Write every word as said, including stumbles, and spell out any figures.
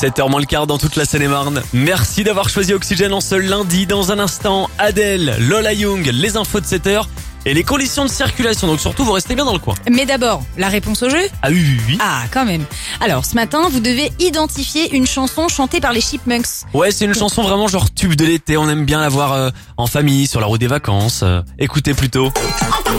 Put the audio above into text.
sept heures moins le quart dans toute la Seine-et-Marne. Merci d'avoir choisi Oxygène en ce lundi. Dans un instant, Adèle, Lola Young, les infos de sept heures et les conditions de circulation. Donc surtout, vous restez bien dans le coin. Mais d'abord, la réponse au jeu ? Ah oui, oui, oui. Ah, quand même. Alors, ce matin, vous devez identifier une chanson chantée par les Chipmunks. Ouais, c'est une chanson vraiment genre tube de l'été. On aime bien la voir euh, en famille, sur la route des vacances. Euh, écoutez plutôt.